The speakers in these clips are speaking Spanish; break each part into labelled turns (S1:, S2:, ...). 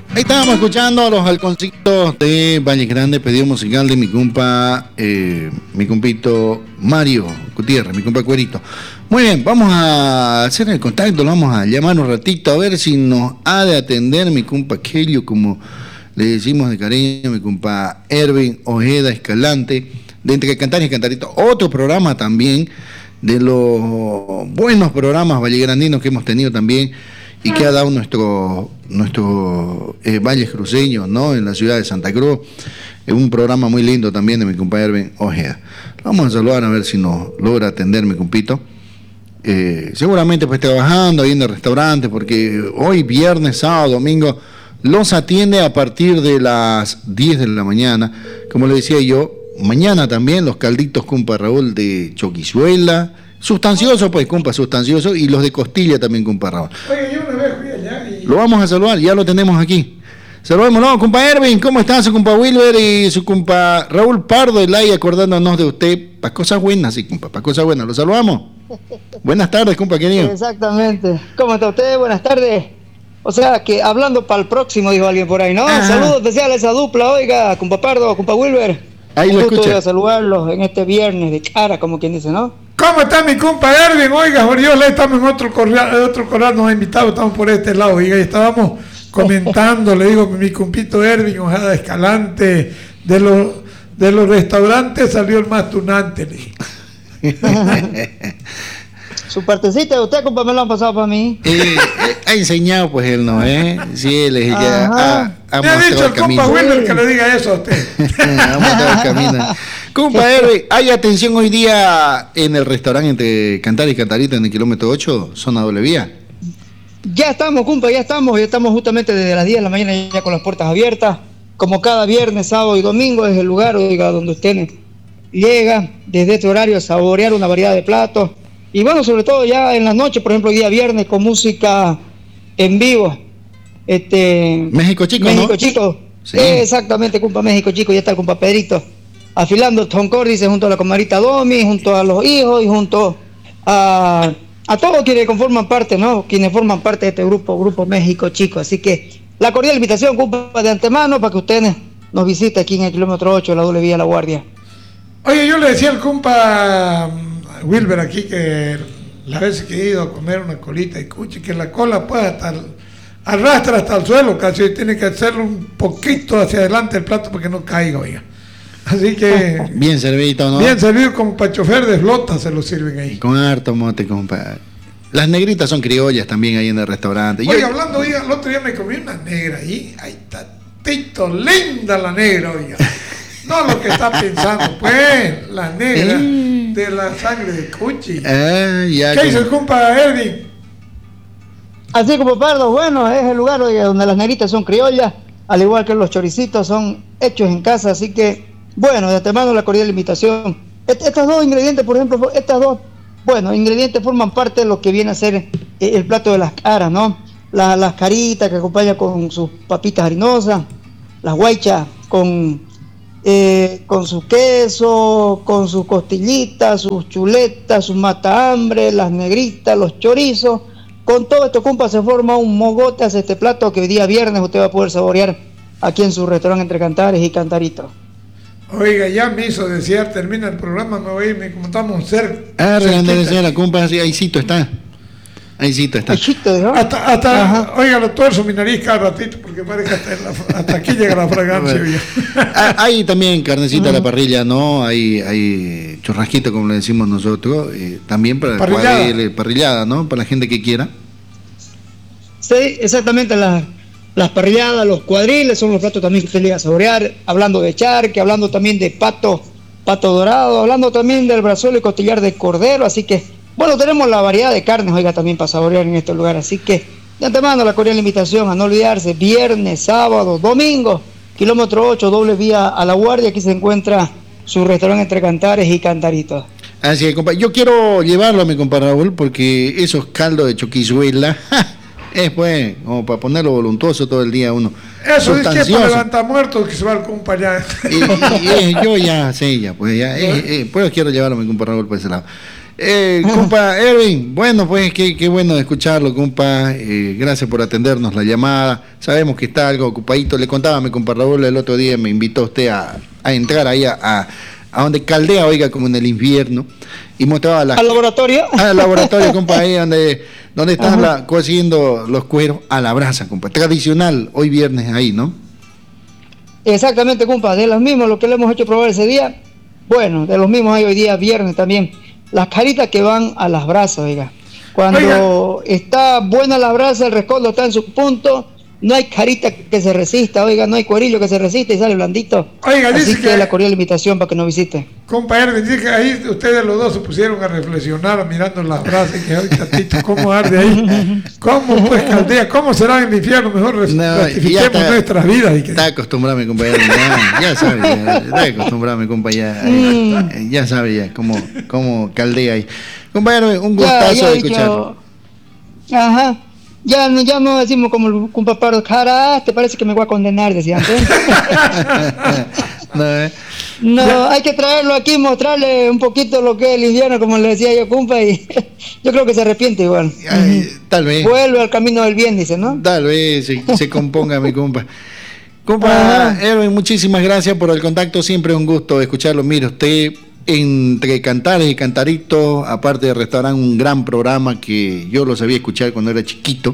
S1: Ahí estábamos escuchando a los halconcitos de Valle Grande, pedido musical de mi compa, mi compito Mario Gutiérrez, mi compa Cuerito. Muy bien, vamos a hacer el contacto, lo vamos a llamar un ratito a ver si nos ha de atender mi compa Kelio, como le decimos de cariño, mi compa Erwin Ojeda Escalante, de Entre Cantar y Cantarito, otro programa también, de los buenos programas vallegrandinos que hemos tenido también, y que ha dado nuestro valles cruceños, ¿no? En la ciudad de Santa Cruz. Es un programa muy lindo también de mi compadre Erwin Ojeda. Vamos a saludar a ver si nos logra atender mi compito. Seguramente pues trabajando ahí en el restaurante, porque hoy viernes, sábado, domingo los atiende a partir de las 10 de la mañana. Como le decía yo, mañana también los calditos compa Raúl de Choquizuela. Sustancioso, pues, compa, sustancioso. Y los de costilla también, compa Raúl.
S2: Oye, yo una vez fui allá y...
S1: Lo vamos a saludar, ya lo tenemos aquí. Saludémoslo, compa Erwin, ¿cómo está su compa Wilber y su compa Raúl Pardo, el ahí acordándonos de usted? Para cosas buenas, sí, compa, para cosas buenas. ¿Lo saludamos? Buenas tardes, compa querido.
S3: Exactamente. ¿Cómo está usted? Buenas tardes. O sea, que hablando para el próximo, dijo alguien por ahí, ¿no?
S1: Ajá.
S3: Saludos especiales a esa dupla, oiga, compa Pardo, compa Wilber.
S1: Ahí lo escucha.
S3: De saludarlos en este viernes de cara, como quien dice, ¿no?
S2: ¿Cómo está mi compa Erwin? Oiga, Joriola, estamos en otro corral, nos ha invitado, estamos por este lado, oiga, y estábamos comentando, le digo, mi compito Erwin Ojeda Escalante, de los restaurantes salió el más tunante, le dije.
S3: Su partecita de usted, compa, me lo han pasado para mí.
S1: Ha enseñado, pues él no, ¿eh? Sí, él es que ha
S2: Me ha dicho el compa Wilber que le diga eso a usted.
S1: Ha mostrado el camino. Compa Erwin, ¿hay atención hoy día en el restaurante Entre Cantar y Cantarito en el kilómetro 8, zona doble vía?
S3: Ya estamos, compa, ya estamos justamente desde las 10 de la mañana ya con las puertas abiertas. Como cada viernes, sábado y domingo es el lugar, oiga, donde usted llega desde este horario a saborear una variedad de platos. Y bueno, sobre todo ya en la noche, por ejemplo, el día viernes con música en vivo.
S1: México Chico,
S3: México
S1: ¿no?
S3: Chico.
S1: Sí.
S3: Exactamente, compa México Chico, ya está el compa Pedrito afilando toncórdice junto a la comadrita Domi, junto a los hijos y junto a todos quienes conforman parte, ¿no? Quienes forman parte de este grupo México Chico. Así que la cordial invitación, compa, de antemano para que ustedes nos visiten aquí en el kilómetro 8 de la doble vía La Guardia.
S2: Oye, yo le decía al compa Wilber aquí que la vez que he ido a comer una colita y cuchi, que la cola pues arrastra hasta el suelo, casi tiene que hacerlo un poquito hacia adelante el plato para que no caiga, oiga. Así que...
S1: Bien servidito, ¿no?
S2: Bien servido, como para chofer de flota se lo sirven ahí.
S1: Con harto mote, compa. Las negritas son criollas también ahí en el restaurante.
S2: Oiga, hablando, oiga, el otro día me comí una negra ahí está tito, linda la negra, oiga. No lo que está pensando, pues, la negra de la sangre de Cuchi. ¿Qué hizo el compa Erwin?
S3: Así como Pardo, bueno, es el lugar, oiga, donde las negritas son criollas, al igual que los choricitos son hechos en casa, así que, bueno, de antemano la cordial invitación. Estos dos ingredientes, por ejemplo, ingredientes forman parte de lo que viene a ser el plato de las caras, ¿no? Las caritas que acompañan con sus papitas harinosas, las guaychas con su queso, con sus costillitas, sus chuletas, sus matahambre, las negritas, los chorizos. Con todo esto, compa, se forma un mogote hacia este plato que hoy día viernes usted va a poder saborear aquí en su restaurante Entre Cantares y Cantaritos.
S2: Oiga, ya me hizo desear, termina el programa, me voy a irme, como estamos cerca.
S1: Regalarle la compa, así, ahícito está. Ahícito está.
S2: Hasta oiga, lo tuerzo mi nariz cada ratito, porque parece que hasta aquí llega la fragancia.
S1: Hay también carnecita a la parrilla, ¿no? Hay churrasquito, como le decimos nosotros, también para parrillada, ¿no? Para la gente que quiera.
S3: Sí, exactamente, las parrilladas, los cuadriles son los platos también que usted le va a saborear, hablando de charque, hablando también de pato dorado, hablando también del brazuelo y costillar de cordero, así que, bueno, tenemos la variedad de carnes, oiga, también para saborear en este lugar, así que, de antemano la cordial invitación a no olvidarse, viernes, sábado, domingo, kilómetro 8, doble vía a La Guardia, aquí se encuentra su restaurante Entre Cantares y Cantaritos.
S1: Así es, compa, yo quiero llevarlo a mi compa Raúl, porque esos caldos de choquizuela, es pues, como para ponerlo voluntuoso todo el día uno.
S2: Eso es que para levantar muertos que se va el compa allá.
S1: Yo ya sé, ya, pues ya, pues quiero llevarlo a mi compa Raúl por ese lado. Compa Erwin, bueno, pues qué bueno escucharlo, compa. Gracias por atendernos la llamada. Sabemos que está algo ocupadito. Le contaba a mi compa Raúl el otro día, me invitó usted a entrar ahí a donde caldea, oiga, como en el invierno. Y mostraba
S3: ¿Al laboratorio?
S1: Al laboratorio, compa, ahí donde están cociendo los cueros a la brasa, compa. Tradicional, hoy viernes ahí, ¿no?
S3: Exactamente, compa, de los mismos, lo que le hemos hecho probar ese día, bueno, de los mismos hay hoy día viernes también, las caritas que van a las brasas, oiga, cuando está buena la brasa, el rescoldo está en su punto, no hay carita que se resista, oiga, no hay cuerillo que se resista y sale blandito.
S2: Oiga,
S3: así
S2: dice que
S3: la cordial invitación para que nos visite.
S2: Compa Erwin, dice que ahí ustedes los dos se pusieron a reflexionar mirando las brasas y que hoy tatito, ¿cómo arde ahí? ¿Cómo pues caldea? ¿Cómo será en el infierno? Mejor rectifiquemos nuestras vidas.
S1: Está acostumbrado mi compa ya sabe, está acostumbrado mi compa ya sabe ya cómo caldea ahí. Compa Erwin, un gustazo de escucharlo.
S3: Ajá. Ya no decimos como el compa Pardo, cara, te parece que me voy a condenar, decía antes. No, hay que traerlo aquí, mostrarle un poquito lo que es el invierno, como le decía yo, compa, y yo creo que se arrepiente igual.
S1: Tal vez.
S3: Vuelve al camino del bien, dice, ¿no?
S1: Tal vez se componga mi compa. Compa Erwin, muchísimas gracias por el contacto, siempre es un gusto escucharlo. Mire, usted, entre cantares y cantaritos, aparte de restaurante, un gran programa que yo lo sabía escuchar cuando era chiquito.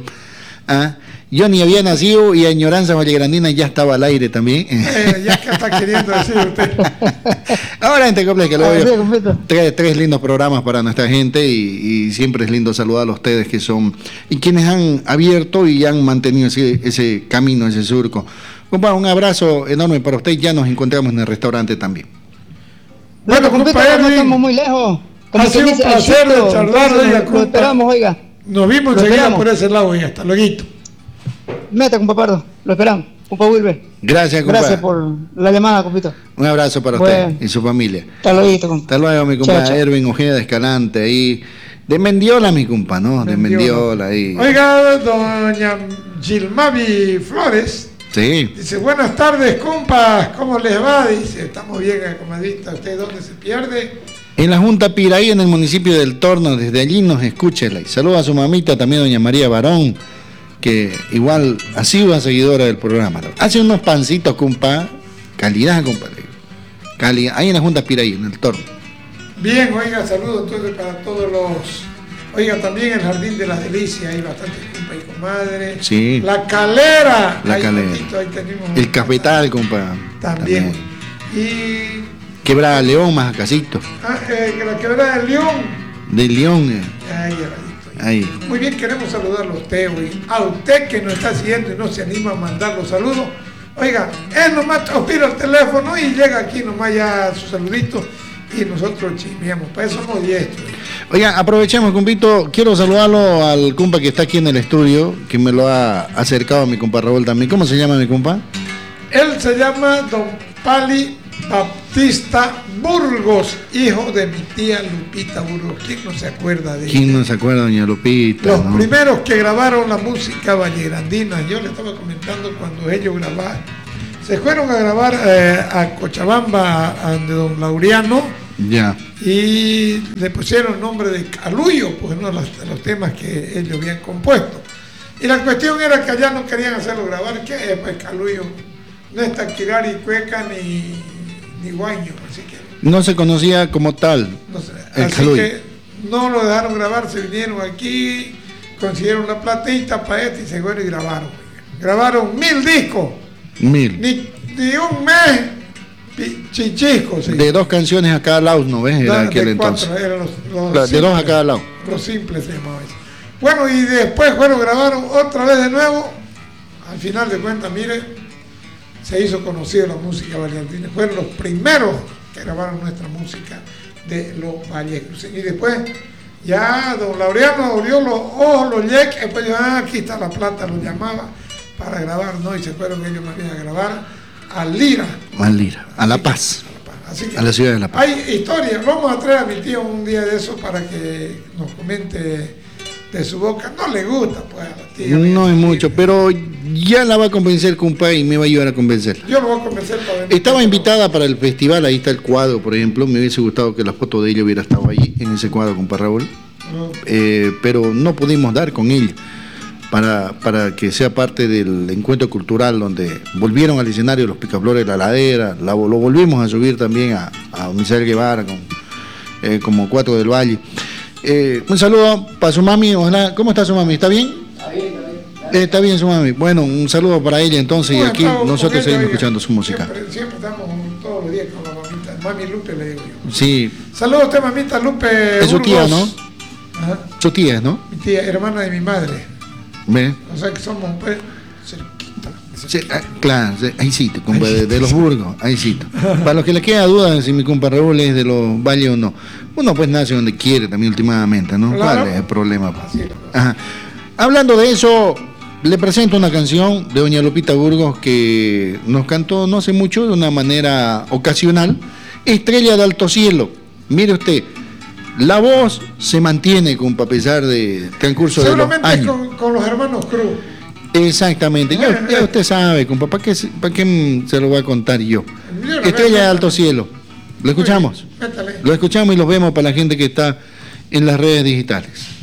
S1: Yo ni había nacido y Añoranza Vallegrandina ya estaba al aire también.
S2: Ya que está queriendo decir usted.
S1: Ahora entre coplas que lo veo. Tres lindos programas para nuestra gente y siempre es lindo saludar a ustedes que son y quienes han abierto y han mantenido ese camino, ese surco. Compa, un abrazo enorme para usted. Ya nos encontramos en el restaurante también.
S3: Bueno, compa, no estamos muy lejos.
S2: Ha sido un placer de charlar, oiga,
S3: lo esperamos, oiga.
S2: Nos vimos enseguida por ese lado, oiga. Hasta luego.
S3: Meta, compa Pardo. Lo esperamos. Compa Wilber.
S1: Gracias, compa.
S3: Gracias por la llamada, compito.
S1: Un abrazo para usted y su familia.
S3: Hasta luego, compa.
S1: Hasta luego, mi compa Erwin Ojeda Escalante, ahí. De Mendiola, mi compa, ¿no? De Mendiola, ahí.
S2: Oiga, doña Gilmavi Flores.
S1: Sí.
S2: Dice, buenas tardes, compas, ¿cómo les va? Dice, estamos bien acomodados. ¿Usted dónde se pierde?
S1: En la Junta Piraí, en el municipio del Torno, desde allí nos escucha. Y saluda a su mamita, también doña María Barón, que igual ha sido seguidora del programa. Hace unos pancitos, compa, calidad, compadre. Calidad, ahí en la Junta Piraí, en el Torno.
S2: Bien, oiga, saludos entonces para todos los... Oiga, también el Jardín de las Delicias, hay bastante compa y comadre.
S1: Sí.
S2: La Calera.
S1: La Calera.
S2: Ahí tenemos
S1: el Cafetal, compa.
S2: También. Y...
S1: Quebrada León, Majacasito.
S2: La Quebrada de León.
S1: De León.
S2: Ahí. Muy bien, queremos saludarlo a usted, hoy. A usted que nos está siguiendo y no se anima a mandar los saludos. Oiga, él nomás aspira el teléfono y llega aquí nomás ya su saludito. Y nosotros chismeamos, para eso somos diestros.
S1: Oiga, aprovechemos, compito, quiero saludarlo al compa que está aquí en el estudio, que me lo ha acercado a mi compa Raúl también. ¿Cómo se llama mi compa?
S2: Él se llama Don Pali Baptista Burgos, hijo de mi tía Lupita Burgos. ¿Quién no se acuerda de ella?
S1: ¿Quién no se acuerda, doña Lupita?
S2: Los primeros que grabaron la música vallegrandina, yo le estaba comentando cuando ellos grabaron. Se fueron a grabar a Cochabamba, de don Laureano.
S1: Ya.
S2: Y le pusieron el nombre de Caluyo, pues no los temas que ellos habían compuesto. Y la cuestión era que allá no querían hacerlo grabar. ¿Qué es? Pues Caluyo no es Taquirari, Cueca ni Guaño. Así que
S1: no se conocía como tal.
S2: No sé, así que no lo dejaron grabar, se vinieron aquí, consiguieron la platita para y se fueron y grabaron. Grabaron 1000 discos.
S1: 1000.
S2: Ni un mes chinchisco. Sí.
S1: De 2 canciones a cada lado, ¿no ves? Era aquel entonces.
S2: Eran los
S1: de simples, 2 a cada lado.
S2: Los simples se llamaba eso. Bueno, y después grabaron otra vez de nuevo. Al final de cuentas, mire, se hizo conocida la música vallegrandina. Fueron los primeros que grabaron nuestra música de los Vallecos. Y después ya don Laureano abrió los ojos, los yeques, después yo, aquí está la plata, los llamaba para grabar, ¿no? Y se fueron ellos más bien a grabar a Lira.
S1: A Lira, a La Paz.
S2: Así que
S1: a la ciudad de La Paz.
S2: Hay historias. Vamos a traer a mi tío un día de eso para que nos comente de su boca. No le gusta, pues, a la tía.
S1: No es mucho, pero Ya la va a convencer, compa, y me va a ayudar a convencer.
S2: Yo lo voy a convencer para venir.
S1: Estaba invitada para el festival, ahí está el cuadro, por ejemplo. Me hubiese gustado que la foto de ella hubiera estado allí, en ese cuadro, compa Raúl. Pero no pudimos dar con ella para que sea parte del encuentro cultural donde volvieron al escenario los Picaflores de la Ladera. Lo volvimos a subir también a Misael Guevara como Cuatro del Valle. Un saludo para su mami. Ojalá. ¿Cómo está su mami? ¿Está bien?
S4: Está bien.
S1: Está bien su mami. Bueno, un saludo para ella entonces, y aquí nosotros seguimos escuchando su música.
S2: Siempre estamos todos los días con la mamita. Mami Lupe, le digo yo.
S1: Sí.
S2: Saludos a usted, mamita Lupe.
S1: Es su tía, ¿no?
S2: Ajá.
S1: Su tía, ¿no?
S2: Mi tía, hermana de mi madre.
S1: ¿Ve?
S2: O sea que somos pues, cerquita.
S1: Sí, claro, ahí sí, compa, de los Burgos, ahí sí. Para los que les queda duda si mi compa Raúl es de los Valles o no, uno pues nace donde quiere también últimamente, ¿no?
S2: Claro.
S1: ¿Cuál es el problema? Ajá. Hablando de eso, le presento una canción de doña Lupita Burgos que nos cantó no hace mucho de una manera ocasional, Estrella de Alto Cielo. Mire usted, la voz se mantiene, compa, a pesar del transcurso de los años.
S2: Seguramente con los hermanos Cruz.
S1: Exactamente, ya usted sabe, compa, ¿para qué se lo voy a contar yo? Estrella de Alto Cielo, ¿lo escuchamos?
S2: Métale.
S1: Lo escuchamos y lo vemos para la gente que está en las redes digitales.